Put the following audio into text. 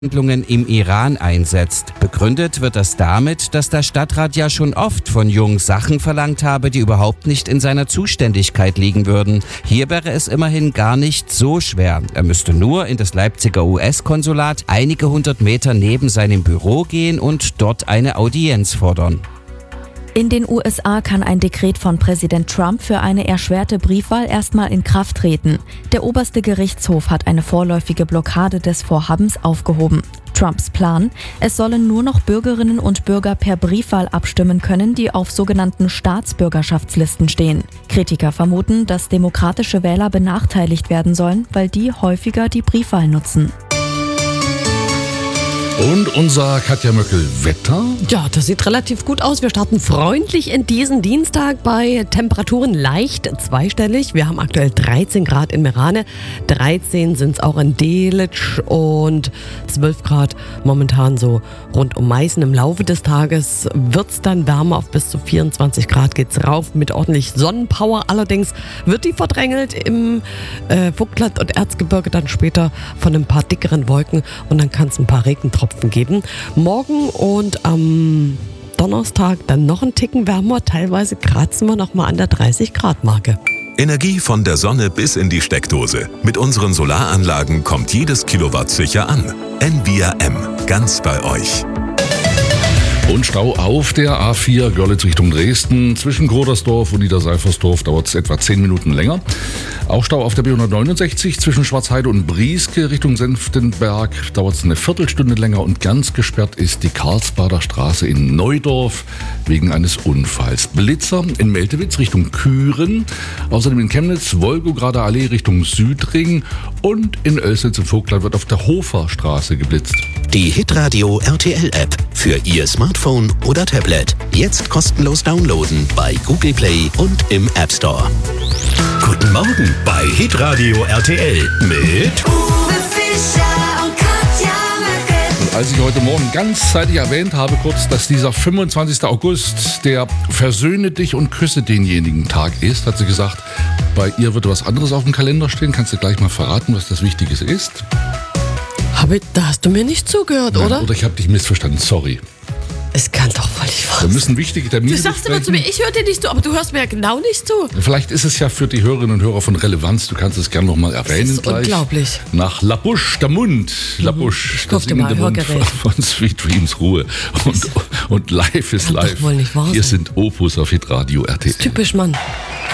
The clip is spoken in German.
Handlungen im Iran einsetzt. Begründet wird das damit, dass der Stadtrat ja schon oft von Jung Sachen verlangt habe, die überhaupt nicht in seiner Zuständigkeit liegen würden. Hier wäre es immerhin gar nicht so schwer. Er müsste nur in das Leipziger US-Konsulat einige 100 Meter neben seinem Büro gehen und dort eine Audienz fordern. In den USA kann ein Dekret von Präsident Trump für eine erschwerte Briefwahl erstmal in Kraft treten. Der oberste Gerichtshof hat eine vorläufige Blockade des Vorhabens aufgehoben. Trumps Plan: Es sollen nur noch Bürgerinnen und Bürger per Briefwahl abstimmen können, die auf sogenannten Staatsbürgerschaftslisten stehen. Kritiker vermuten, dass demokratische Wähler benachteiligt werden sollen, weil die häufiger die Briefwahl nutzen. Und unser Katja Möckel-Wetter? Ja, das sieht relativ gut aus. Wir starten freundlich in diesen Dienstag bei Temperaturen leicht zweistellig. Wir haben aktuell 13 Grad in Merane, 13 sind es auch in Delitzsch und 12 Grad momentan so rund um Meißen. Im Laufe des Tages wird es dann wärmer, auf bis zu 24 Grad geht's rauf mit ordentlich Sonnenpower. Allerdings wird die verdrängelt im Vogtland und Erzgebirge dann später von ein paar dickeren Wolken und dann kann es ein paar Regentropfen geben. Morgen und am Donnerstag dann noch einen Ticken wärmer. Teilweise kratzen wir noch mal an der 30-Grad-Marke. Energie von der Sonne bis in die Steckdose. Mit unseren Solaranlagen kommt jedes Kilowatt sicher an. Envia M. Ganz bei euch. Und Stau auf der A4 Görlitz Richtung Dresden. Zwischen Grodersdorf und Niederseifersdorf dauert es etwa 10 Minuten länger. Auch Stau auf der B169 zwischen Schwarzheide und Brieske Richtung Senftenberg dauert es eine Viertelstunde länger und ganz gesperrt ist die Karlsbader Straße in Neudorf wegen eines Unfalls. Blitzer in Meltewitz Richtung Küren, außerdem in Chemnitz Wolgograder Allee Richtung Südring und in Oelsnitz im Vogtland wird auf der Hoferstraße geblitzt. Die Hitradio RTL App für Ihr Smartphone oder Tablet. Jetzt kostenlos downloaden bei Google Play und im App Store. Guten Morgen bei Hitradio RTL mit Uwe Fischer und Katja Möckel. Und als ich heute Morgen ganzzeitig erwähnt habe, kurz, dass dieser 25. August der Versöhne dich und küsse denjenigen Tag ist, hat sie gesagt, bei ihr wird was anderes auf dem Kalender stehen. Kannst du gleich mal verraten, was das Wichtiges ist? Da hast du mir nicht zugehört, Nein, oder? Oder ich habe dich missverstanden, sorry. Es kann doch wohl nicht wahr Wir sein. müssen wichtige Termine Du sagst immer besprechen. zu mir, ich höre dir nicht zu, aber du hörst mir ja genau nicht zu. Vielleicht ist es ja für die Hörerinnen und Hörer von Relevanz. Du kannst es gerne nochmal erwähnen. Das ist gleich. unglaublich. Nach La Bouche, der Mund. La Bouche, Ich der kauf dir mal singende ein Mund Hörgerät. von Sweet Dreams Ruhe. Und Live is Kann doch Live. wohl nicht wahr Hier sein. sind Opus auf Hitradio RTL. Typisch Mann.